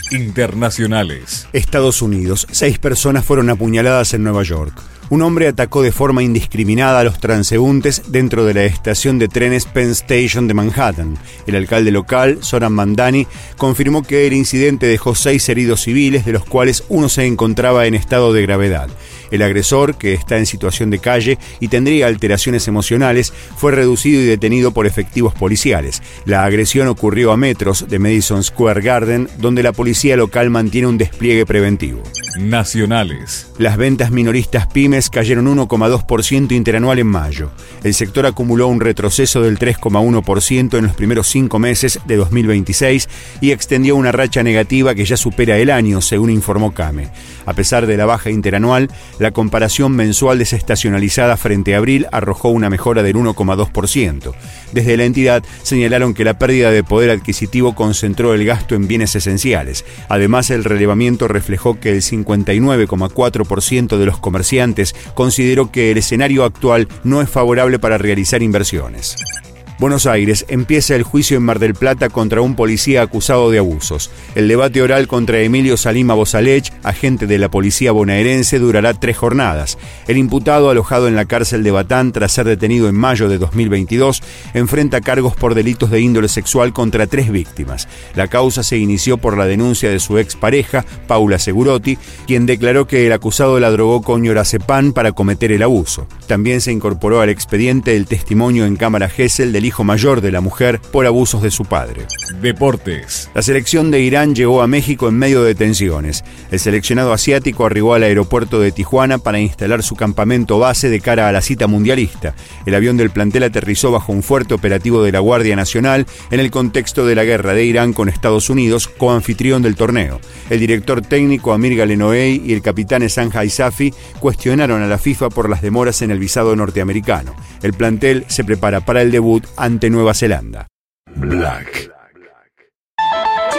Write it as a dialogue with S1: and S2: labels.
S1: Internacionales.
S2: Estados Unidos. 6 personas fueron apuñaladas en Nueva York. Un hombre atacó de forma indiscriminada a los transeúntes dentro de la estación de trenes Penn Station de Manhattan. El alcalde local, Zoran Mandani, confirmó que el incidente dejó 6 heridos civiles, de los cuales uno se encontraba en estado de gravedad. El agresor, que está en situación de calle y tendría alteraciones emocionales, fue reducido y detenido por efectivos policiales. La agresión ocurrió a metros de Madison Square Garden, donde la policía local mantiene un despliegue preventivo.
S1: Nacionales.
S2: Las ventas minoristas pymes cayeron 1,2% interanual en mayo. El sector acumuló un retroceso del 3,1% en los primeros 5 meses de 2026 y extendió una racha negativa que ya supera el año, según informó CAME. A pesar de la baja interanual, la comparación mensual desestacionalizada frente a abril arrojó una mejora del 1,2%. Desde la entidad señalaron que la pérdida de poder adquisitivo concentró el gasto en bienes esenciales. Además, el relevamiento reflejó que el 59,4% de los comerciantes consideró que el escenario actual no es favorable para realizar inversiones. Buenos Aires. Empieza el juicio en Mar del Plata contra un policía acusado de abusos. El debate oral contra Emilio Salima Bosalech, agente de la policía bonaerense, durará 3 jornadas. El imputado, alojado en la cárcel de Batán tras ser detenido en mayo de 2022, enfrenta cargos por delitos de índole sexual contra 3 víctimas. La causa se inició por la denuncia de su expareja, Paula Segurotti, quien declaró que el acusado la drogó con Lorazepam para cometer el abuso. También se incorporó al expediente el testimonio en cámara Gesell del hijo mayor de la mujer por abusos de su padre.
S1: Deportes.
S2: La selección de Irán llegó a México en medio de tensiones. El seleccionado asiático arribó al aeropuerto de Tijuana para instalar su campamento base de cara a la cita mundialista. El avión del plantel aterrizó bajo un fuerte operativo de la Guardia Nacional en el contexto de la guerra de Irán con Estados Unidos, coanfitrión del torneo. El director técnico Amir Galenoei y el capitán Ehsan Haisafi cuestionaron a la FIFA por las demoras en el visado norteamericano. El plantel se prepara para el debut ante Nueva Zelanda.
S1: Black.